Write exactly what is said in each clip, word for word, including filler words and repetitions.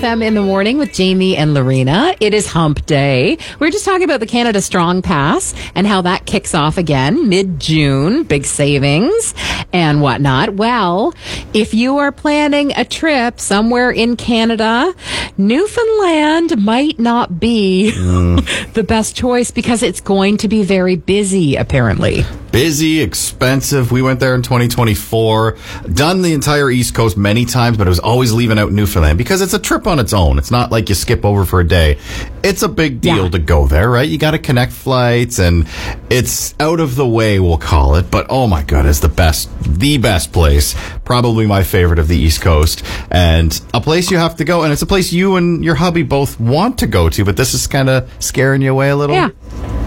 M in the morning with Jamie and Lorena. It is hump day. We We're just talking about the Canada Strong Pass and how that kicks off again mid-June, big savings and whatnot. Well, if you are planning a trip somewhere in Canada, Newfoundland might not be mm. the best choice because it's going to be very busy, apparently. Busy, expensive. We went there in twenty twenty-four. Done the entire East Coast many times, but it was always leaving out Newfoundland because it's a trip on its own. It's not like you skip over for a day. It's a big deal yeah. to go there, right? You got to connect flights, and it's out of the way, we'll call it. But oh my God, it's the best, the best place. Probably my favorite of the East Coast, and a place you have to go. And it's a place you and your hubby both want to go to, but this is kind of scaring you away a little. Yeah.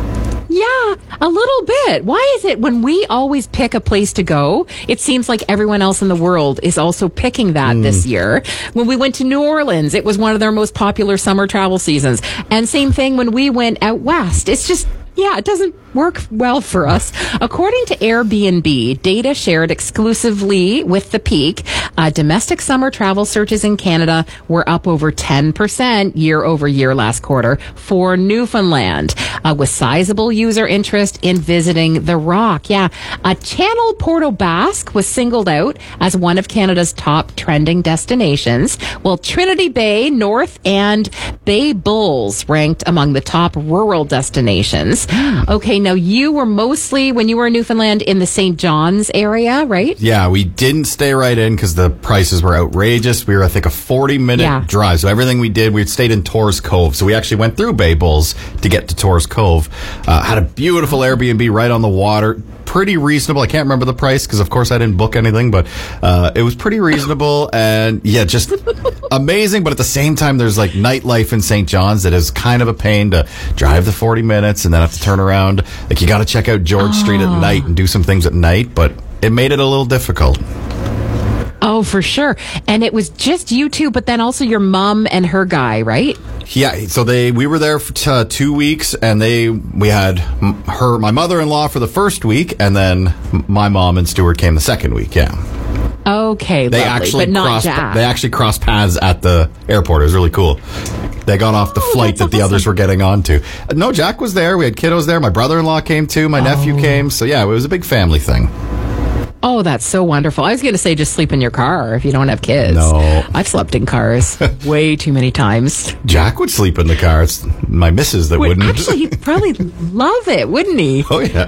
Yeah, a little bit. Why is it when we always pick a place to go, it seems like everyone else in the world is also picking that mm. this year? When we went to New Orleans, it was one of their most popular summer travel seasons. And same thing when we went out west. It's just, yeah, it doesn't work well for us. According to Airbnb, data shared exclusively with The Peak, uh, domestic summer travel searches in Canada were up over ten percent year over year last quarter for Newfoundland, uh, with sizable user interest in visiting the Rock. Yeah, uh, Channel Porto Basque was singled out as one of Canada's top trending destinations, while Trinity Bay, North, and Bay Bulls ranked among the top rural destinations. Okay, now you were mostly, when you were in Newfoundland, in the Saint John's area, right? Yeah, we didn't stay right in because the prices were outrageous. We were, I think, a forty-minute yeah. drive. So everything we did, we stayed in Torres Cove. So we actually went through Bay Bulls to get to Torres Cove. Uh, had a beautiful Airbnb right on the water. Pretty reasonable. I can't remember the price because, of course, I didn't book anything, but uh, it was pretty reasonable and, yeah, just amazing. But at the same time, there's like nightlife in Saint John's that is kind of a pain to drive the forty minutes and then have to turn around. Like, you got to check out George oh. Street at night and do some things at night, but it made it a little difficult. Oh, for sure. And it was just you two, but then also your mom and her guy, right? Yeah. So they, we were there for t- uh, two weeks, and they, we had her, my mother-in-law for the first week, and then my mom and Stuart came the second week. Yeah. Okay, they lovely, actually but not crossed, Jack. They actually crossed paths at the airport. It was really cool. They got off the oh, flight that awesome. the others were getting onto. No, Jack was there. We had kiddos there. My brother-in-law came too. My oh. nephew came. So yeah, it was a big family thing. Oh, that's so wonderful. I was going to say just sleep in your car if you don't have kids. No. I've slept in cars way too many times. Jack would sleep in the car. It's my missus that Wait, wouldn't. Actually, he'd probably love it, wouldn't he? Oh, yeah.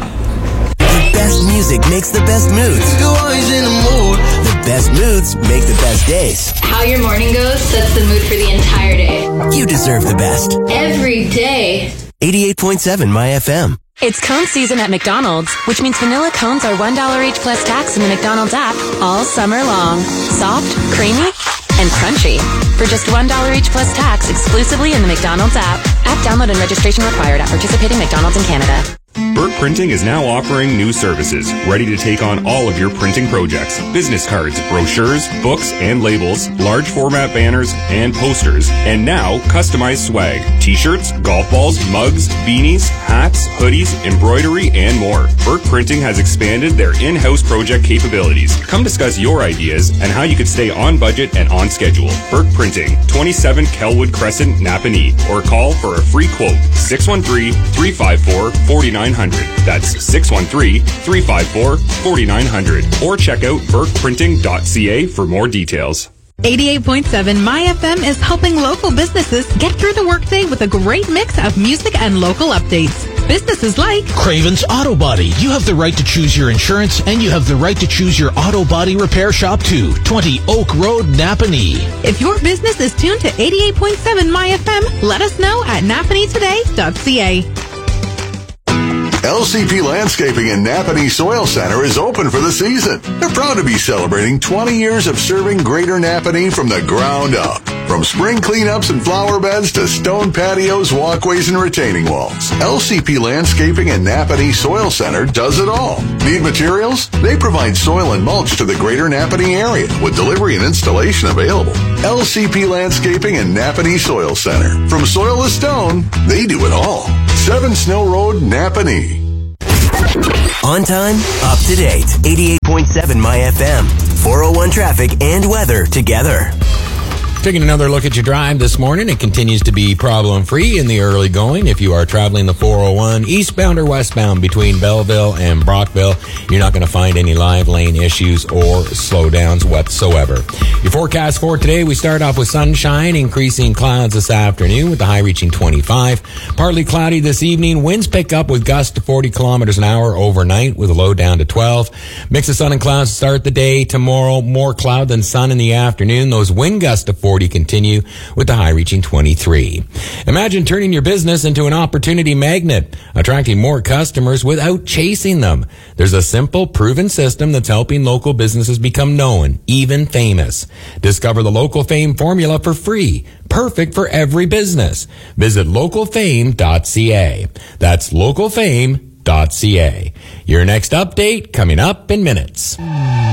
The best music makes the best moods. You're always in the mood. The best moods make the best days. How your morning goes sets the mood for the entire day. You deserve the best. Every day. eighty-eight point seven My F M. It's cone season at McDonald's, which means vanilla cones are one dollar each plus tax in the McDonald's app all summer long. Soft, creamy, and crunchy. For just one dollar each plus tax exclusively in the McDonald's app. App download and registration required at participating McDonald's in Canada. Burke Printing is now offering new services, ready to take on all of your printing projects. Business cards, brochures, books and labels, large format banners, and posters. And now, customized swag. T-shirts, golf balls, mugs, beanies, hats, hoodies, embroidery, and more. Burke Printing has expanded their in-house project capabilities. Come discuss your ideas and how you could stay on budget and on schedule. Burke Printing, twenty-seven Kelwood Crescent, Napanee. Or call for a free quote, six one three, three five four, four nine zero zero. That's six one three, three five four, four nine zero zero. Or check out burke printing dot c a for more details. eighty-eight point seven My F M is helping local businesses get through the workday with a great mix of music and local updates. Businesses like Craven's Auto Body. You have the right to choose your insurance, and you have the right to choose your auto body repair shop too. twenty Oak Road, Napanee. If your business is tuned to eighty-eight point seven My F M, let us know at napanee today dot c a. L C P Landscaping in Napanee Soil Center is open for the season. They're proud to be celebrating twenty years of serving Greater Napanee from the ground up. From spring cleanups and flower beds to stone patios, walkways, and retaining walls, L C P Landscaping in Napanee Soil Center does it all. Need materials? They provide soil and mulch to the Greater Napanee area with delivery and installation available. L C P Landscaping in Napanee Soil Center. From soil to stone, they do it all. seven Snow Road, Napanee. On time, up to date. eighty-eight point seven My F M. four oh one traffic and weather together. Taking another look at your drive this morning, it continues to be problem-free in the early going. If you are traveling the four oh one eastbound or westbound between Belleville and Brockville, you're not going to find any live lane issues or slowdowns whatsoever. Your forecast for today, we start off with sunshine, increasing clouds this afternoon with the high reaching twenty-five. Partly cloudy this evening. Winds pick up with gusts to forty kilometers an hour overnight with a low down to twelve. Mix of sun and clouds to start the day. Tomorrow, more cloud than sun in the afternoon. Those wind gusts to forty continue with the high reaching twenty-three. Imagine turning your business into an opportunity magnet, attracting more customers without chasing them. There's a simple, proven system that's helping local businesses become known, even famous. Discover the Local Fame formula for free, perfect for every business. Visit local fame dot c a. That's local fame dot c a. Your next update coming up in minutes.